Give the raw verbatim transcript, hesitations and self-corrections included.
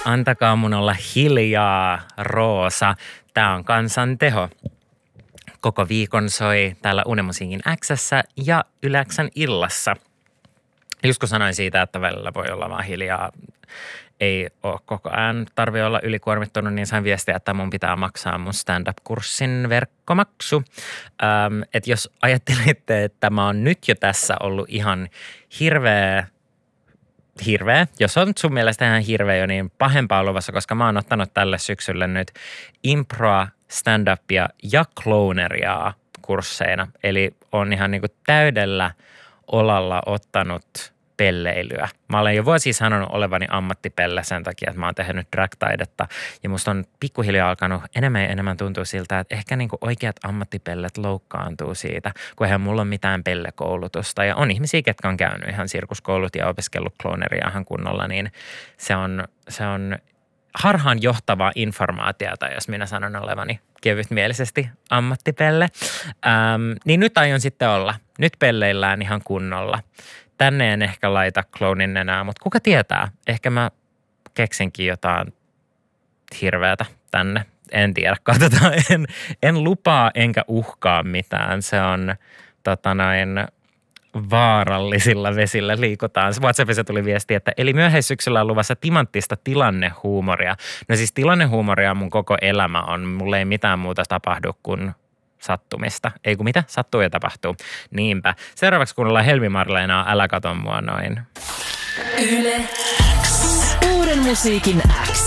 Antakaa mun olla hiljaa, Roosa. Tää on Kansan teho. Koko viikon soi täällä Unemusiikin X:ssä ja Yle X:n illassa. Just kun sanoin siitä, että välillä voi olla vaan hiljaa, ei ole koko ajan tarvitse olla ylikuormittunut, niin sain viestiä, että mun pitää maksaa mun stand-up-kurssin verkkomaksu. Ähm, että jos ajattelitte, että mä oon nyt jo tässä ollut ihan hirveä, hirveä, jos on sun mielestä ihan hirveä jo, niin pahempaa luvassa, koska mä oon ottanut tälle syksylle nyt improa, stand-upia ja clowneria kursseina. Eli on ihan niin kuin täydellä olalla ottanut pelleilyä. Mä olen jo vuosia sanonut olevani ammattipelle sen takia, että mä oon tehnyt drag-taidetta ja musta on pikkuhiljaa alkanut enemmän ja enemmän tuntua siltä, että ehkä niinku oikeat ammattipellet loukkaantuu siitä, kun eihän mulla ole mitään pellekoulutusta ja on ihmisiä, ketkä on käynyt ihan sirkuskoulut ja opiskellut clowneria ihan kunnolla, niin se on, se on harhaan johtavaa informaatiota, jos minä sanon olevani kevytmielisesti ammattipelle. Ähm, niin nyt aion sitten olla. Nyt pelleillään ihan kunnolla. Tänne en ehkä laita clownin enää, mutta kuka tietää? Ehkä mä keksinkin jotain hirveätä tänne. En tiedä, katsotaan. En, en lupaa enkä uhkaa mitään. Se on tota noin vaarallisilla vesillä liikutaan. WhatsAppissa tuli viesti, että eli myöhäissyksyllä on luvassa timanttista tilannehuumoria. No siis tilannehuumoria mun koko elämä on. Mulle ei mitään muuta tapahdu kuin sattumista. Ei kun mitä? Sattuu ja tapahtuu. Niinpä. Seuraavaksi kuunnellaan Helmi Marleenaa Älä kato mua noin. Yle X. Uuden musiikin X.